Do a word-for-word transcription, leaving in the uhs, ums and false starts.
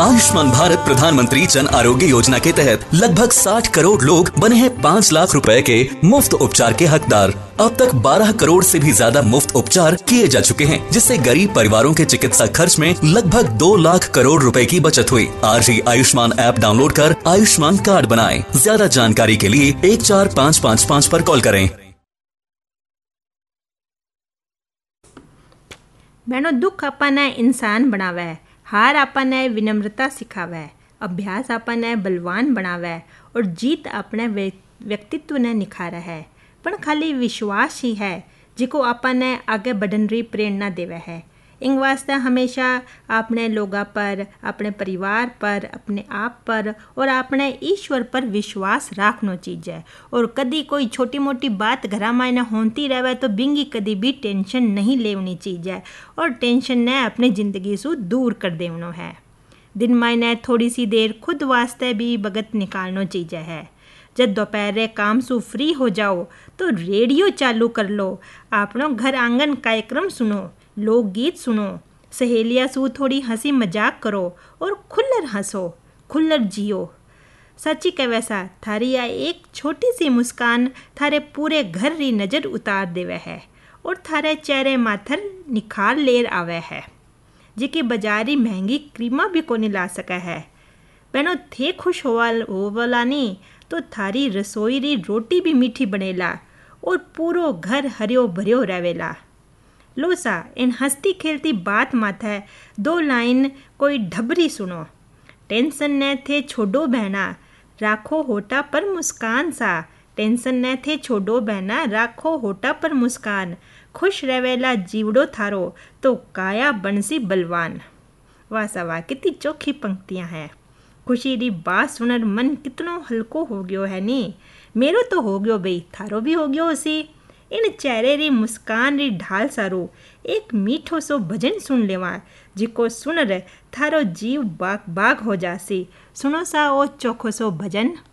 आयुष्मान भारत प्रधानमंत्री जन आरोग्य योजना के तहत लगभग साठ करोड़ लोग बने हैं पाँच लाख रुपए के मुफ्त उपचार के हकदार। अब तक बारह करोड़ से भी ज्यादा मुफ्त उपचार किए जा चुके हैं, जिससे गरीब परिवारों के चिकित्सा खर्च में लगभग दो लाख करोड़ रुपए की बचत हुई। आज ही आयुष्मान ऐप डाउनलोड कर आयुष्मान कार्ड बनाएं। ज्यादा जानकारी के लिए एक चार पाँच पाँच पाँच पर कॉल करें। बहनों, दुख अपना इंसान बनावे, हार अपना विनम्रता सिखावे, अभ्यास अपना बलवान बनावे और जीत अपने व्यक्तित्व ने निखारा है। पण खाली विश्वास ही है जिको अपने आगे बढ़ने री प्रेरणा देवे है। इन वास्ते हमेशा अपने लोगों पर, अपने परिवार पर, अपने आप पर और अपने ईश्वर पर विश्वास रखना चाहिए। और कदी कोई छोटी मोटी बात घर में होती रहे तो बिंगी कदी भी टेंशन नहीं लेनी चाहिए और टेंशन ने अपनी ज़िंदगी से दूर कर देना है। दिन में थोड़ी सी देर खुद वास्ते भी वक्त निकालना चाहिए है। जब दोपहर काम से फ्री हो जाओ तो रेडियो चालू कर लो, अपनो घर आंगन कार्यक्रम सुनो, लोकगीत सुनो, सहेलियाँ सू थोड़ी हंसी मजाक करो और खुल्लर हंसो, खुल्लर जियो। सच्ची कहे सा थारी या एक छोटी सी मुस्कान थारे पूरे घर री नज़र उतार देवे है और थारे चेहरे माथर निखार लेर आवे है, जिकी बाजारी महंगी क्रीमा भी कोनी ला सका है। बहनों, थे खुश होवा होवाला नहीं तो थारी रसोई री रोटी भी मीठी बनेला और पूरो घर हरियो भरियो रहेला। लो सा इन हंसती खेलती बात माथे दो लाइन कोई ढबरी सुनो। टेंशन ने थे छोड़ो बहना, राखो होटा पर मुस्कान सा। टेंशन ने थे छोड़ो बहना, राखो होटा पर मुस्कान। खुश रहेला जीवड़ो थारो तो काया बनसी बलवान। वाह सा वाह, कितनी चोखी पंक्तियाँ हैं। खुशी री बात सुनर मन कितनो हल्को हो गयो है नी। मेरो तो हो गयो बई, थारो भी हो गयो उसी। इन चेहरे री मुस्कान री ढाल सारो एक मीठो सो भजन सुन लेवा, जिको सुन रे थारो जीव बाग बाग हो जासी। सुनो सा ओ चोखो सो भजन।